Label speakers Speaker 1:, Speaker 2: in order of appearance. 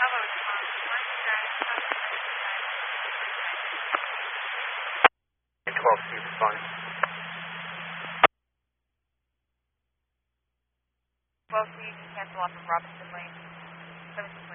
Speaker 1: And 12C responding.
Speaker 2: 12C, cancel off of Robinson Lane. 7